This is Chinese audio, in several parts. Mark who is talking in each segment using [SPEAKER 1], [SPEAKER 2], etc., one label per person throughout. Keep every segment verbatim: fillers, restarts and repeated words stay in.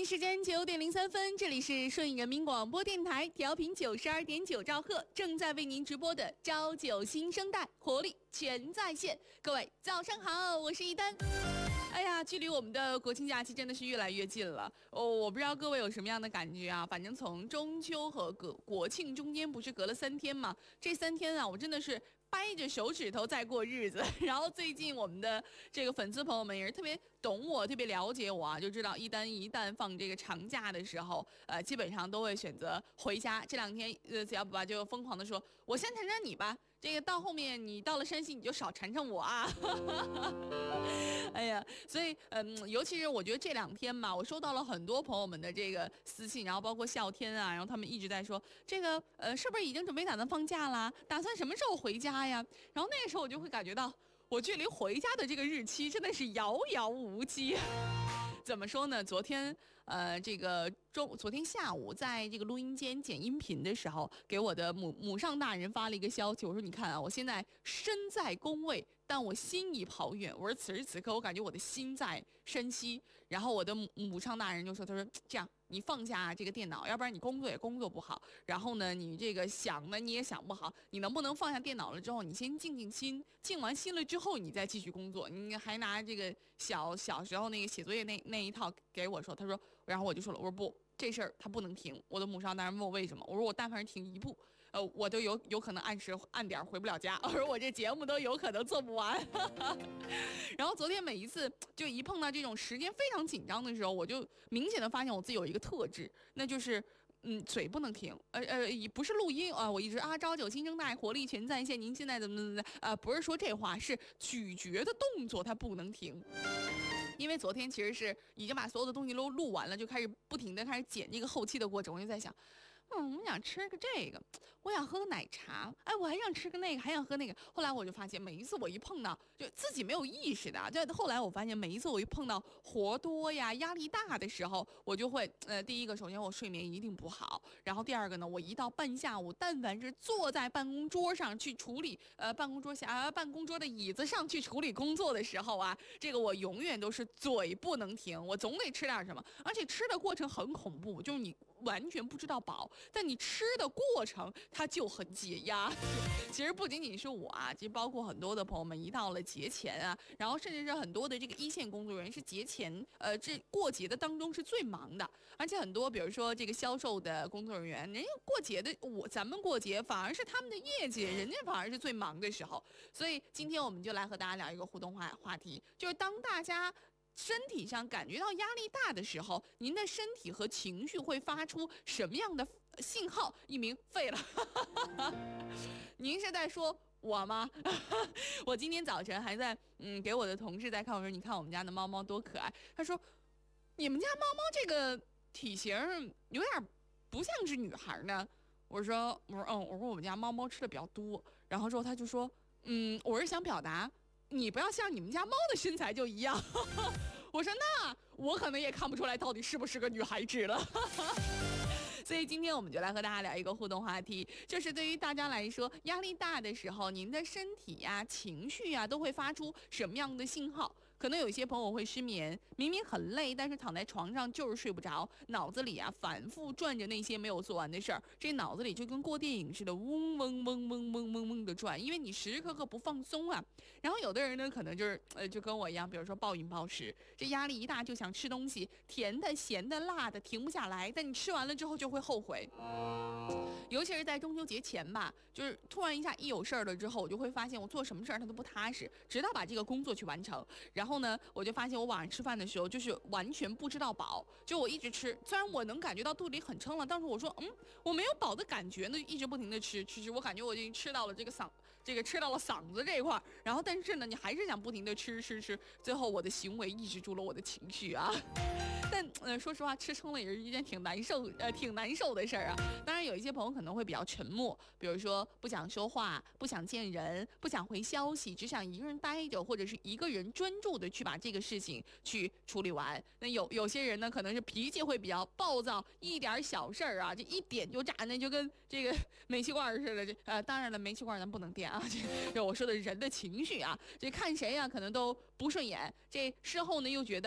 [SPEAKER 1] 京时间九点零三分，这里是顺义人民广播电台，调频九十二点九兆赫，正在为您直播的朝九新生代，活力全在线。各位早上好，我是一丹。哎呀，距离我们的国庆假期真的是越来越近了哦！我不知道各位有什么样的感觉啊？反正从中秋和国国庆中间不是隔了三天吗？这三天啊，我真的是掰着手指头在过日子。然后最近我们的这个粉丝朋友们也是特别懂我，特别了解我啊，就知道一旦一旦放这个长假的时候，呃，基本上都会选择回家。这两天呃，小宝宝就疯狂的说：“我先缠缠你吧。”这个到后面你到了山西你就少缠缠我啊。哎呀，所以嗯，尤其是我觉得这两天嘛，我收到了很多朋友们的这个私信，然后包括笑天啊，然后他们一直在说这个呃是不是已经准备打算放假啦？打算什么时候回家呀？然后那个时候我就会感觉到我距离回家的这个日期真的是遥遥无期。怎么说呢？昨天，呃，这个中，昨天下午在这个录音间剪音频的时候，给我的母母上大人发了一个消息，我说：“你看啊，我现在身在宫位，但我心已跑远。”我说：“此时此刻，我感觉我的心在山西。”然后我的母母上大人就说：“他说这样。”你放下这个电脑，要不然你工作也工作不好。然后呢，你这个想呢你也想不好。你能不能放下电脑了之后，你先静静心，静完心了之后，你再继续工作？你还拿这个小小时候那个写作业那那一套给我说，他说，然后我就说了，我说不。这事儿他不能停，我的母上大人问我为什么，我说我但凡是停一步，呃，我都有有可能按时按点回不了家，我说我这节目都有可能做不完。然后昨天每一次就一碰到这种时间非常紧张的时候，我就明显的发现我自己有一个特质，那就是嗯，嘴不能停，呃呃，不是录音啊、呃，我一直啊，朝九新生代，活力全在线，您现在怎么怎么怎么，呃，不是说这话，是咀嚼的动作它不能停。因为昨天其实是已经把所有的东西都录完了，就开始不停的开始剪这个后期的过程，我就在想，嗯，我想吃个这个，我想喝个奶茶，哎，我还想吃个那个，还想喝那个。后来我就发现，每一次我一碰到，就自己没有意识的，就后来我发现，每一次我一碰到活多呀、压力大的时候，我就会，呃，第一个，首先我睡眠一定不好，然后第二个呢，我一到半下午，但凡是坐在办公桌上去处理，呃，办公桌下、呃、办公桌的椅子上去处理工作的时候啊，这个我永远都是嘴不能停，我总得吃点什么，而且吃的过程很恐怖，就是你完全不知道饱。但你吃的过程它就很解压。其实不仅仅是我啊，其实包括很多的朋友们，一到了节前啊，然后甚至是很多的这个一线工作人员是节前，呃，这过节的当中是最忙的，而且很多比如说这个销售的工作人员，人家过节的，我咱们过节反而是他们的业绩，人家反而是最忙的时候。所以今天我们就来和大家聊一个互动话话题，就是当大家身体上感觉到压力大的时候，您的身体和情绪会发出什么样的信号？一鸣废了。您是在说我吗？我今天早晨还在嗯给我的同事在看，我说你看我们家的猫猫多可爱。他说你们家猫猫这个体型有点不像是女孩呢。我说我说嗯，我说我们家猫猫吃的比较多。然后之后他就说嗯，我是想表达你不要像你们家猫的身材就一样。我说那我可能也看不出来到底是不是个女孩子了。所以今天我们就来和大家聊一个互动话题，就是对于大家来说，压力大的时候，您的身体呀、情绪呀都会发出什么样的信号？可能有一些朋友会失眠，明明很累，但是躺在床上就是睡不着，脑子里啊反复转着那些没有做完的事儿，这脑子里就跟过电影似的，嗡嗡嗡嗡嗡嗡嗡的转，因为你时时刻刻不放松啊。然后有的人呢，可能就是呃，就跟我一样，比如说暴饮暴食，这压力一大就想吃东西，甜的、咸的、辣的，停不下来，但你吃完了之后就会后悔。尤其是在中秋节前吧，就是突然一下一有事儿了之后，我就会发现我做什么事儿它都不踏实，直到把这个工作去完成。然后呢，我就发现我晚上吃饭的时候就是完全不知道饱，就我一直吃，虽然我能感觉到肚里很撑了，但是我说嗯，我没有饱的感觉呢，一直不停的吃吃吃，我感觉我已经吃到了这个嗓，这个吃到了嗓子这一块，然后但是呢，你还是想不停的吃吃吃，最后我的行为抑制住了我的情绪啊。但呃，说实话，吃撑了也是一件挺难受，呃，挺难受的事儿啊。当然，有一些朋友可能会比较沉默，比如说不想说话、不想见人、不想回消息，只想一个人待着，或者是一个人专注的去把这个事情去处理完。那有有些人呢，可能是脾气会比较暴躁，一点小事儿啊，这一点就炸，那就跟这个煤气罐似的。这呃，当然了，煤气罐咱不能电啊。这这我说的人的情绪啊，这看谁啊，可能都不顺眼。这事后呢，又觉得。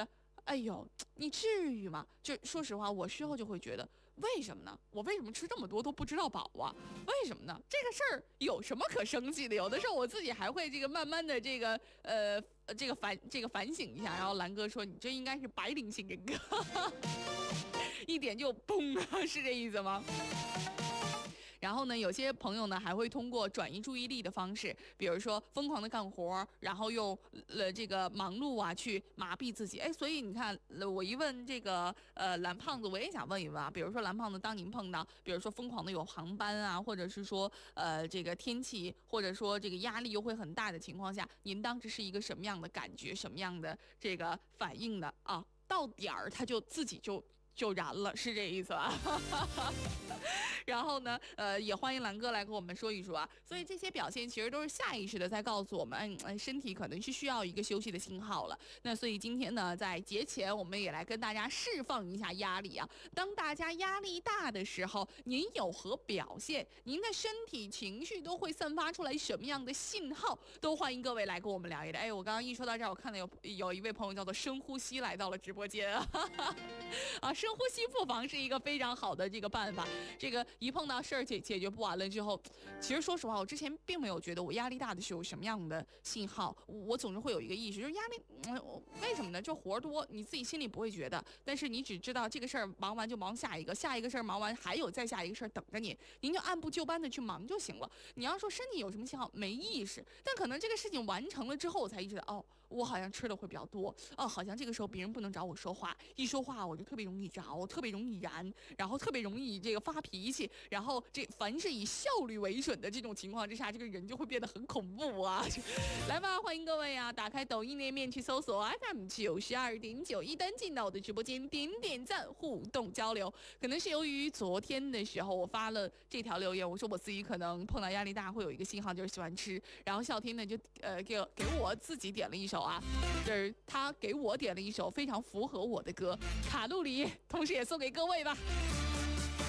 [SPEAKER 1] 哎呦，你至于吗？就说实话，我事后就会觉得，为什么呢？我为什么吃这么多都不知道饱啊？为什么呢？这个事儿有什么可生气的？有的时候我自己还会这个慢慢的这个呃这个反这个反省一下。然后兰哥说，你这应该是白灵性人格，一点就嘣啊，是这意思吗？然后呢，有些朋友呢还会通过转移注意力的方式，比如说疯狂的干活，然后用了这个忙碌啊去麻痹自己。哎，所以你看，我一问这个呃蓝胖子，我也想问一问啊，比如说蓝胖子，当您碰到比如说疯狂的有航班啊，或者是说呃这个天气，或者说这个压力又会很大的情况下，您当时是一个什么样的感觉，什么样的这个反应呢？啊，到点儿他就自己就。就燃了，是这意思吧？然后呢，呃，也欢迎蓝哥来跟我们说一说啊。所以这些表现其实都是下意识的在告诉我们，嗯，嗯身体可能是需要一个休息的信号了。那所以今天呢，在节前我们也来跟大家释放一下压力啊。当大家压力大的时候，您有何表现？您的身体、情绪都会散发出来什么样的信号？都欢迎各位来跟我们聊一聊。哎，我刚刚一说到这儿，我看到有有一位朋友叫做深呼吸来到了直播间啊。啊，深呼吸不妨是一个非常好的这个办法。这个一碰到事儿解解决不完了之后，其实说实话，我之前并没有觉得我压力大的时候有什么样的信号。我总是会有一个意识，就是压力，嗯，为什么呢？就活多，你自己心里不会觉得，但是你只知道这个事儿忙完就忙下一个，下一个事儿忙完还有再下一个事儿等着你，您就按部就班的去忙就行了。你要说身体有什么信号，没意识，但可能这个事情完成了之后，我才意识到，哦，我好像吃的会比较多，哦，好像这个时候别人不能找我说话，一说话我就特别容易着，特别容易燃，然后特别容易这个发脾气，然后这凡是以效率为准的这种情况之下，这个人就会变得很恐怖啊！来吧，欢迎各位啊，打开抖音页面去搜索 F M 九十二点九，一旦进到我的直播间，点点赞，互动交流。可能是由于昨天的时候我发了这条留言，我说我自己可能碰到压力大会有一个信号就是喜欢吃，然后笑天呢就呃给给我自己点了一首啊，就是他给我点了一首非常符合我的歌《卡路里》，同时也送给各位吧。